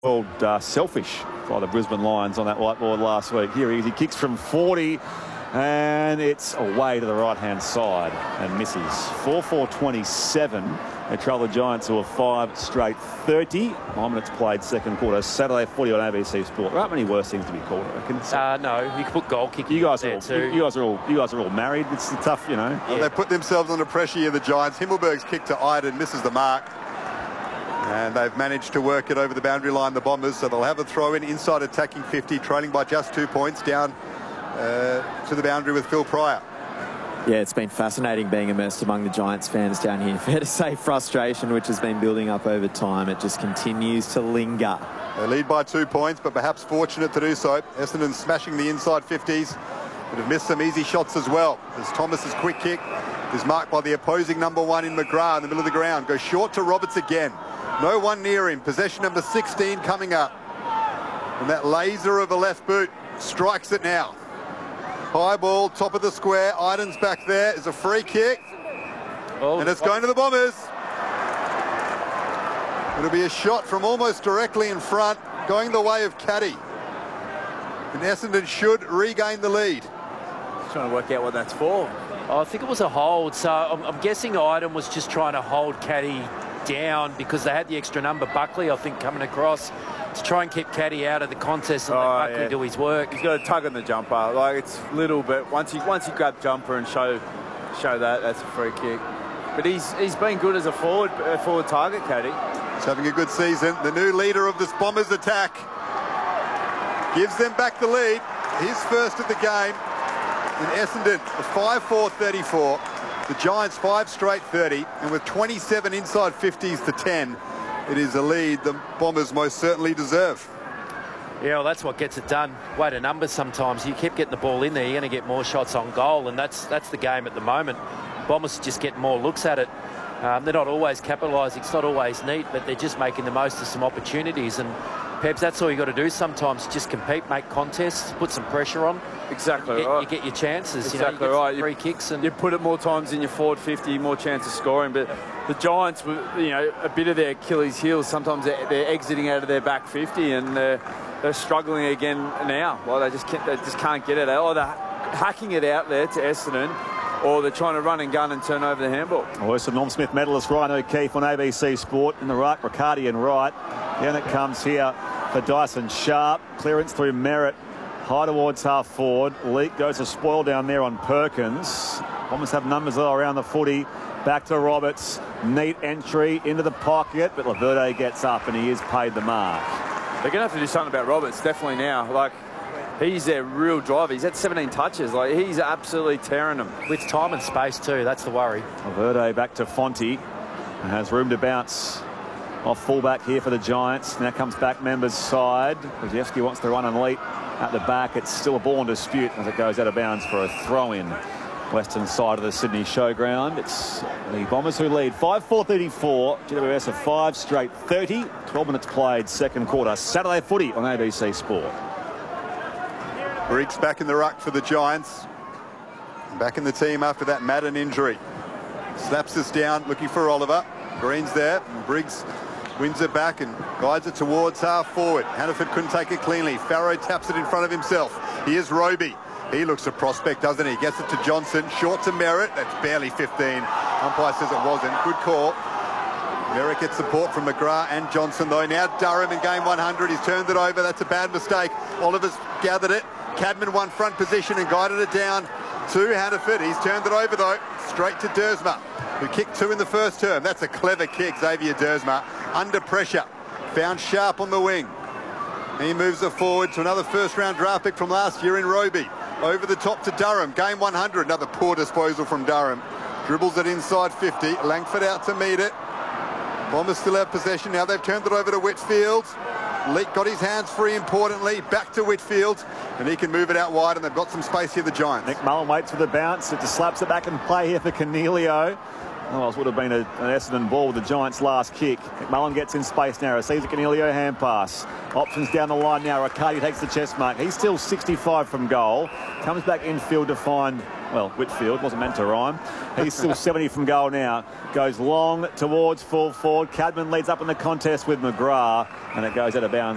Selfish by the Brisbane Lions on that whiteboard last week. Here he kicks from 40 and it's away to the right-hand side and misses. 4-4-27. They trail the Giants who are 5 straight 30. 9 minutes played second quarter. Saturday footy on ABC Sport. There aren't many worse things to be called, I reckon. No, you can put goal kicking. You guys are all married. It's tough, you know. Well, they put themselves under pressure here, the Giants. Himmelberg's kick to Iden misses the mark. And they've managed to work it over the boundary line, the Bombers, so they'll have a throw in inside attacking 50, trailing by just 2 points down to the boundary with Phil Pryor. Yeah, it's been fascinating being immersed among the Giants fans down here. Fair to say frustration, which has been building up over time, it just continues to linger. They lead by 2 points, but perhaps fortunate to do so. Essendon smashing the inside 50s, but have missed some easy shots as well. As Thomas's quick kick is marked by the opposing number 1 in McGrath in the middle of the ground. Goes short to Roberts again. No one near him. Possession number 16 coming up. And that laser of a left boot strikes it now. High ball, top of the square. Iden's back there. Is a free kick. And it's going to the Bombers. It'll be a shot from almost directly in front, going the way of Caddy. And Essendon should regain the lead. Trying to work out what that's for. I think it was a hold, so I'm guessing Iden was just trying to hold Caddy down because they had the extra number, Buckley, I think, coming across to try and keep Caddy out of the contest and let Buckley do his work. He's got a tug on the jumper. Like, it's little bit. Once you grab jumper and show that, that's a free kick. But he's been good as a forward target, Caddy. He's having a good season. The new leader of this Bombers attack gives them back the lead. His first of the game. In Essendon, a 5-4-34. The Giants 5 straight 30, and with 27 inside 50s to 10, it is a lead the Bombers most certainly deserve. Yeah, well, that's what gets it done. Way to numbers sometimes. You keep getting the ball in there, you're going to get more shots on goal, and that's the game at the moment. Bombers just get more looks at it. They're not always capitalising. It's not always neat, but they're just making the most of some opportunities. And Pebs, that's all you got to do sometimes. Just compete, make contests, put some pressure on. Exactly right. You get your chances. Exactly right. Free kicks and you put it more times in your forward 50, more chance of scoring. But the Giants, a bit of their Achilles heel. Sometimes they're exiting out of their back 50, and they're struggling again now. Well, they just can't get it out. Or they're hacking it out there to Essendon, or they're trying to run and gun and turn over the handball. Well, some Norm Smith medalist Ryan O'Keefe on ABC Sport in the ruck, Riccardi and right. Down it comes here for Dyson Sharp. Clearance through Merritt. High towards half forward. Leak goes to spoil down there on Perkins. Bombers have numbers all around the footy. Back to Roberts. Neat entry into the pocket, but Laverde gets up and he is paid the mark. They're going to have to do something about Roberts, definitely now. Like, he's their real driver. He's had 17 touches. Like, he's absolutely tearing them. With time and space too, that's the worry. Laverde back to Fonte. Has room to bounce off fullback here for the Giants. Now comes back members side. Krzyzewski wants to run and leap at the back. It's still a ball in dispute as it goes out of bounds for a throw-in. Western side of the Sydney Showground. It's the Bombers who lead 5-4-34. GWS are 5 straight 30. 12 minutes played second quarter. Saturday footy on ABC Sport. Briggs back in the ruck for the Giants. Back in the team after that Madden injury. Slaps this down, looking for Oliver. Green's there, and Briggs wins it back and guides it towards half forward. Hannaford couldn't take it cleanly. Farrow taps it in front of himself. Here's Roby. He looks a prospect, doesn't he? Gets it to Johnson. Short to Merritt. That's barely 15. Umpire says it wasn't. Good call. Merritt gets support from McGrath and Johnson, though. Now Durham in game 100. He's turned it over. That's a bad mistake. Oliver's gathered it. Cadman won front position and guided it down to Hannaford. He's turned it over, though. Straight to Dersma, who kicked 2 in the first term. That's a clever kick, Xavier Dersma. Under pressure. Found Sharp on the wing. He moves it forward to another first-round draft pick from last year in Roby. Over the top to Durham. Game 100. Another poor disposal from Durham. Dribbles it inside 50. Langford out to meet it. Bombers still have possession. Now they've turned it over to Whitfield. Leak got his hands free, importantly. Back to Whitfield. And he can move it out wide, and they've got some space here, the Giants. Nick Mullen waits for the bounce. It just slaps it back in play here for Cornelio. Otherwise would have been an Essendon ball with the Giants' last kick. McMullen gets in space now. Receives a Cornelio hand pass. Options down the line now. Riccardi takes the chest mark. He's still 65 from goal. Comes back infield to find, well, Whitfield. Wasn't meant to rhyme. He's still 70 from goal now. Goes long towards full forward. Cadman leads up in the contest with McGrath. And it goes out of bounds.